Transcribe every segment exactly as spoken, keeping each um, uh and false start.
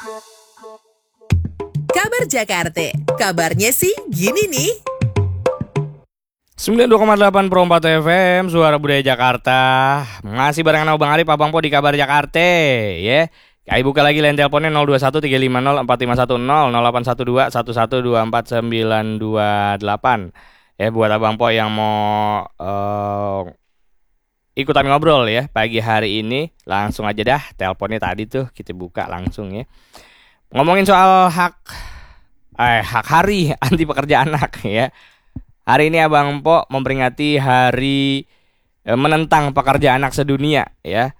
Kabar Jakarta, kabarnya sih gini nih. sembilan puluh dua koma delapan Pro empat F M, Suara Budaya Jakarta. Masih barengan Bang Arif, Abang Po di Kabar Jakarta, ya. Kayak buka lagi line teleponnya nol dua satu tiga lima nol empat lima satu nol nol delapan satu dua satu satu dua empat sembilan dua delapan. Ya, buat Abang Po yang mau uh, ikutan ngobrol ya pagi hari ini, langsung aja dah teleponnya tadi tuh kita buka langsung ya. Ngomongin soal hak eh hak hari anti pekerja anak ya. Hari ini Abang Po memperingati hari eh, menentang pekerja anak sedunia ya.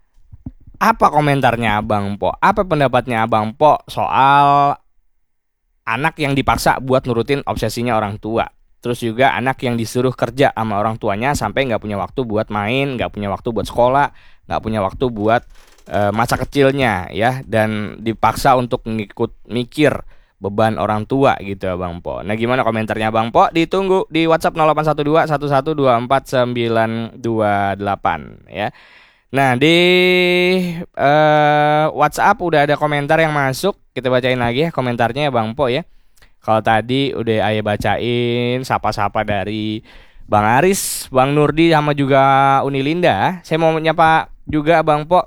Apa komentarnya Abang Po? Apa pendapatnya Abang Po soal anak yang dipaksa buat nurutin obsesinya orang tua? Terus juga anak yang disuruh kerja sama orang tuanya sampai nggak punya waktu buat main, nggak punya waktu buat sekolah, nggak punya waktu buat e, masa kecilnya ya, dan dipaksa untuk ngikut mikir beban orang tua gitu Bang Po. Nah, gimana komentarnya Bang Po? Ditunggu di WhatsApp nol delapan satu dua satu satu dua empat sembilan dua delapan ya. Nah, di e, WhatsApp udah ada komentar yang masuk, kita bacain lagi ya komentarnya ya Bang Po ya. Kalau tadi udah Ayah bacain sapa-sapa dari Bang Aris, Bang Nurdi sama juga Unilinda. Saya mau nyapa juga Bang Po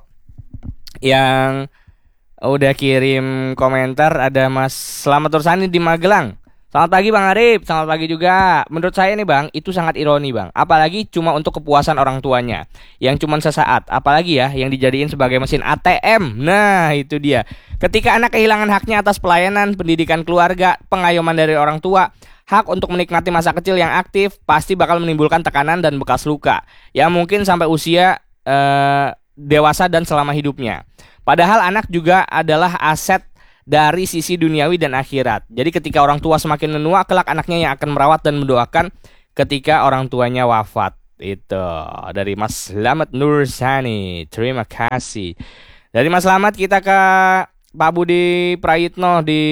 yang udah kirim komentar. Ada Mas Slamet Tursani di Magelang. Selamat pagi Bang Arif, selamat pagi juga. Menurut saya nih Bang, itu sangat ironi Bang. Apalagi cuma untuk kepuasan orang tuanya, yang cuma sesaat. Apalagi ya yang dijadiin sebagai mesin A T M. Nah itu dia. Ketika anak kehilangan haknya atas pelayanan, pendidikan keluarga, pengayoman dari orang tua, hak untuk menikmati masa kecil yang aktif, pasti bakal menimbulkan tekanan dan bekas luka yang mungkin sampai usia eh, dewasa dan selama hidupnya. Padahal anak juga adalah aset dari sisi duniawi dan akhirat. Jadi ketika orang tua semakin menua, kelak anaknya yang akan merawat dan mendoakan ketika orang tuanya wafat. Itu dari Mas Slamet Nursani. Terima kasih. Dari Mas Slamet kita ke Pak Budi Prayitno di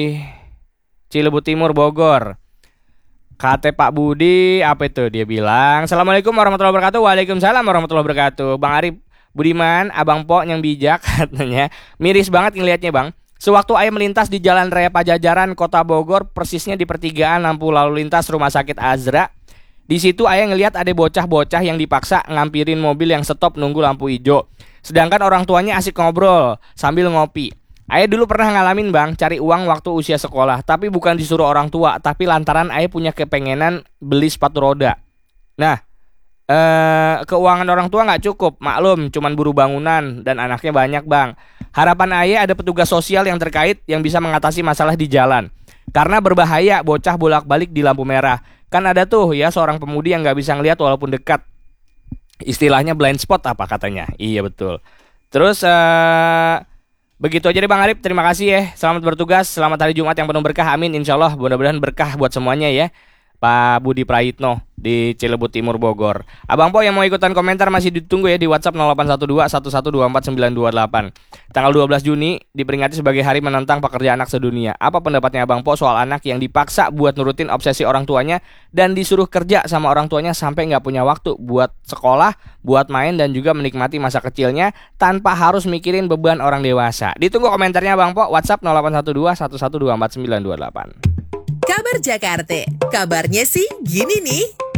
Cilebut Timur, Bogor. Kata Pak Budi, apa itu dia bilang? Assalamualaikum warahmatullahi wabarakatuh. Waalaikumsalam warahmatullahi wabarakatuh. Bang Arif Budiman, Abang Po yang bijak katanya. Miris banget ngelihatnya Bang. Sewaktu Ayah melintas di Jalan Raya Pajajaran, Kota Bogor, persisnya di pertigaan lampu lalu lintas Rumah Sakit Azra. Di situ Ayah ngelihat ada bocah-bocah yang dipaksa ngampirin mobil yang stop nunggu lampu hijau. Sedangkan orang tuanya asik ngobrol sambil ngopi. Ayah dulu pernah ngalamin Bang, cari uang waktu usia sekolah. Tapi bukan disuruh orang tua, tapi lantaran Ayah punya kepengenan beli sepatu roda. Nah, eh, keuangan orang tua gak cukup, maklum, cuman buru bangunan dan anaknya banyak Bang. Harapan Ayah ada petugas sosial yang terkait yang bisa mengatasi masalah di jalan. Karena berbahaya bocah bolak-balik di lampu merah. Kan ada tuh ya seorang pemudi yang gak bisa ngeliat walaupun dekat. Istilahnya blind spot apa katanya. Iya betul. Terus uh, begitu aja deh Bang Arif. Terima kasih ya. Selamat bertugas. Selamat hari Jumat yang penuh berkah. Amin. Insya Allah mudah-mudahan berkah buat semuanya ya. Pak Budi Prayitno di Cilebut Timur, Bogor. Abang Po yang mau ikutan komentar masih ditunggu ya di WhatsApp nol delapan satu dua satu satu dua empat sembilan dua delapan. Tanggal dua belas Juni diperingati sebagai hari menentang pekerja anak sedunia. Apa pendapatnya Abang Po soal anak yang dipaksa buat nurutin obsesi orang tuanya dan disuruh kerja sama orang tuanya sampai nggak punya waktu buat sekolah, buat main dan juga menikmati masa kecilnya tanpa harus mikirin beban orang dewasa? Ditunggu komentarnya Abang Po. WhatsApp nol delapan satu dua satu satu dua empat sembilan dua delapan. Kabar Jakarta, kabarnya sih gini nih.